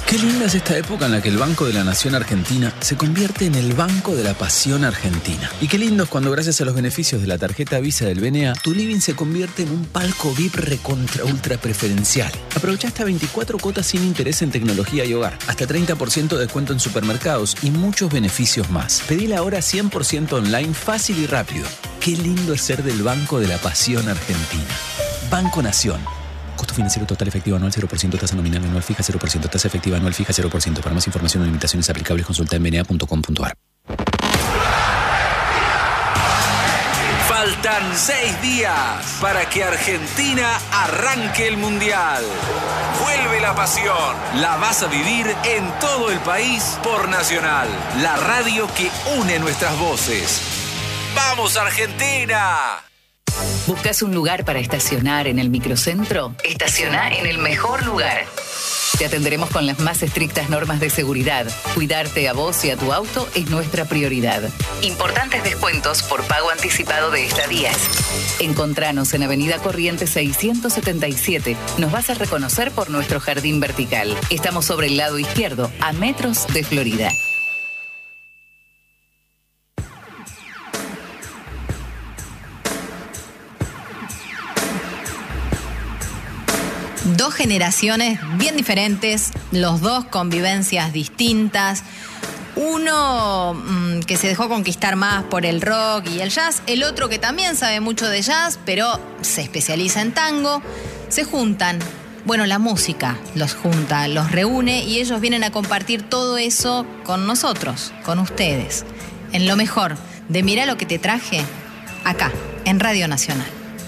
Qué linda es esta época en la que el Banco de la Nación Argentina se convierte en el Banco de la Pasión Argentina. Y qué lindo es cuando, gracias a los beneficios de la tarjeta Visa del BNA, tu living se convierte en un palco VIP recontra ultra preferencial. Aprovecha hasta 24 cuotas sin interés en tecnología y hogar, hasta 30% de descuento en supermercados y muchos beneficios más. Pedila ahora 100% online, fácil y rápido. Qué lindo es ser del Banco de la Pasión Argentina. Banco Nación. Costo financiero total efectivo anual 0%, tasa nominal anual fija 0%, tasa efectiva anual fija 0%. Para más información o limitaciones aplicables, consulta en bna.com.ar. Faltan 6 días para que Argentina arranque el Mundial. Vuelve la pasión. La vas a vivir en todo el país por Nacional, la radio que une nuestras voces. ¡Vamos, Argentina! ¿Buscas un lugar para estacionar en el microcentro? Estaciona en el mejor lugar. Te atenderemos con las más estrictas normas de seguridad. Cuidarte a vos y a tu auto es nuestra prioridad. Importantes descuentos por pago anticipado de estadías. Encontranos en Avenida Corrientes 677. Nos vas a reconocer por nuestro jardín vertical. Estamos sobre el lado izquierdo, a metros de Florida. Dos generaciones bien diferentes, los dos con vivencias distintas. Uno que se dejó conquistar más por el rock y el jazz, el otro que también sabe mucho de jazz, pero se especializa en tango. Se juntan, bueno, la música los junta, los reúne y ellos vienen a compartir todo eso con nosotros, con ustedes. En lo mejor de Mirá lo que te traje, acá, en Radio Nacional.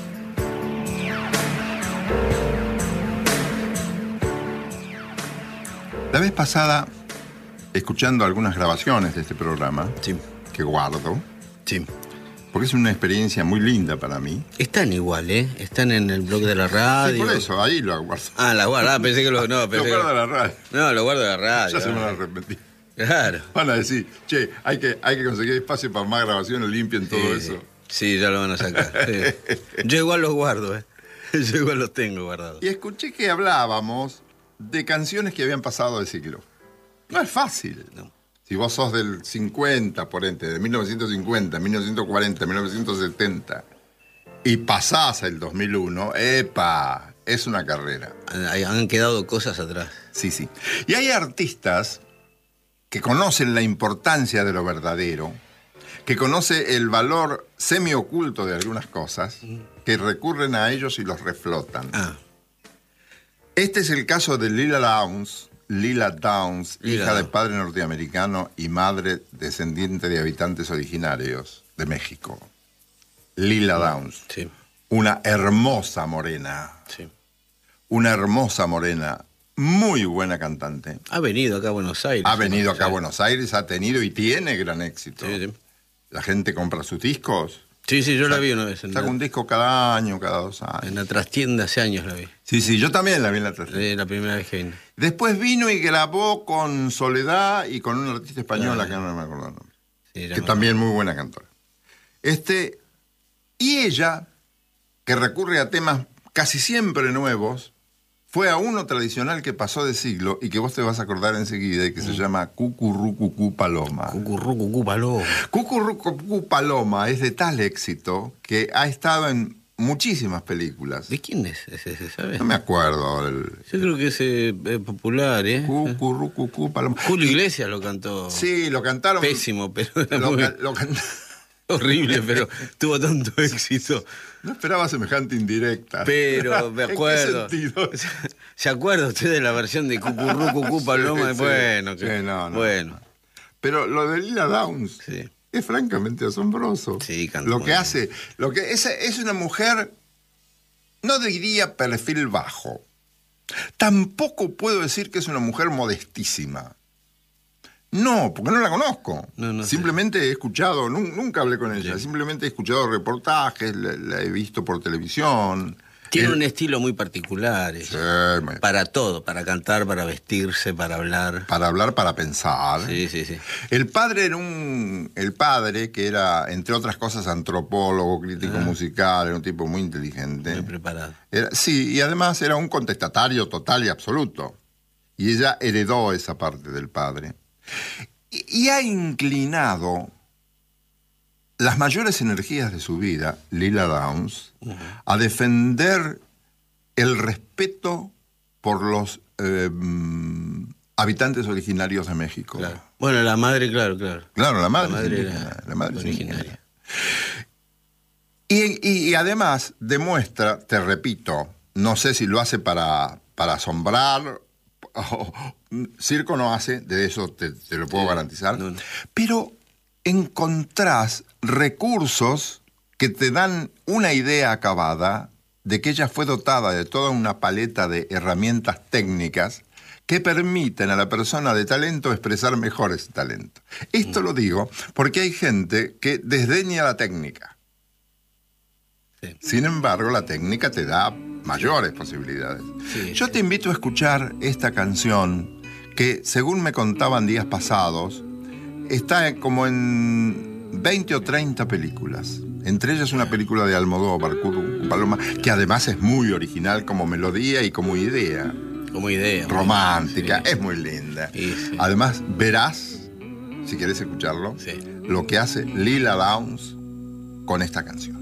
La vez pasada, escuchando algunas grabaciones de este programa, sí, que guardo, sí, porque es una experiencia muy linda para mí. Están igual, ¿eh? Están en el blog de la radio. Sí, por eso, ahí lo guardo. Ah, la guarda, pensé que lo... No, pensé lo guardo de la radio. No, lo guardo de la radio. Ya se me lo arrepentí. Claro. Van a decir, che, hay que conseguir espacio para más grabaciones, limpien todo eso. Sí, ya lo van a sacar. Sí. Yo igual los guardo, ¿eh? Yo igual los tengo guardados. Y escuché que hablábamos de canciones que habían pasado de siglo. No es fácil. No. Si vos sos del 50, por ente, de 1950, 1940, 1970, y pasás el 2001, ¡epa! Es una carrera. Han quedado cosas atrás. Sí, sí. Y hay artistas que conocen la importancia de lo verdadero, que conocen el valor semioculto de algunas cosas, que recurren a ellos y los reflotan. Ah. Este es el caso de Lila Downs, hija de padre norteamericano y madre descendiente de habitantes originarios de México. Lila Downs, sí, una hermosa morena. Sí. Una hermosa morena, muy buena cantante. Ha venido acá a Buenos Aires. Ha venido acá a Buenos Aires, ha tenido y tiene gran éxito. Sí, sí. La gente compra sus discos. Sí, yo la vi una vez. Saca un disco cada año, cada 2 años. En la trastienda hace años la vi. Sí, yo también la vi en la trastienda. La primera vez que vine. Después vino y grabó con Soledad y con una artista española que no me acuerdo el nombre. Sí, que también muy buena cantora. Y ella, que recurre a temas casi siempre nuevos, fue a uno tradicional que pasó de siglo y que vos te vas a acordar enseguida y que se llama Cucurrucucú Paloma. Cucurrucucú Paloma. Cucurrucucú Paloma es de tal éxito que ha estado en muchísimas películas. ¿De quién es ese, sabes? No me acuerdo ahora. Yo creo que es popular, ¿eh? Cucurrucucú Paloma. Julio Iglesias lo cantó. Sí, lo cantaron. Pésimo, pero era lo horrible, pero tuvo tanto éxito. No esperaba semejante indirecta. Pero me acuerdo. ¿En qué sentido? ¿Se acuerda usted de la versión de Cucurrucucú Paloma? Sí, bueno, sí, no. Bueno. Pero lo de Lila Downs sí, es francamente asombroso. Sí, cantó. Lo que hace, es una mujer, no diría perfil bajo. Tampoco puedo decir que es una mujer modestísima. No, porque no la conozco. No simplemente sé. He escuchado, nunca hablé con ella, sí, simplemente he escuchado reportajes, la he visto por televisión. Tiene un estilo muy particular. Sí, para todo, para cantar, para vestirse, para hablar. Para hablar, para pensar. Sí. El padre que era, entre otras cosas, antropólogo, crítico musical, era un tipo muy inteligente. Muy preparado. Sí, y además era un contestatario total y absoluto. y ella heredó esa parte del padre. Y ha inclinado las mayores energías de su vida, Lila Downs, a defender el respeto por los habitantes originarios de México. Claro. Bueno, la madre, claro. Claro, la madre era originaria. Y además demuestra, te repito, no sé si lo hace para asombrar, circo no hace, de eso te lo puedo garantizar, no. Pero encontrás recursos que te dan una idea acabada de que ella fue dotada de toda una paleta de herramientas técnicas que permiten a la persona de talento expresar mejor ese talento. Esto lo digo porque hay gente que desdeña la técnica. Sí. Sin embargo, la técnica te da mayores posibilidades. Sí, yo te invito a escuchar esta canción que, según me contaban días pasados, está como en 20 o 30 películas. Entre ellas una película de Almodóvar, Paloma, que además es muy original como melodía y como idea. Como idea. Romántica, sí. Es muy linda. Sí, sí. Además, verás, si querés escucharlo, lo que hace Lila Downs con esta canción.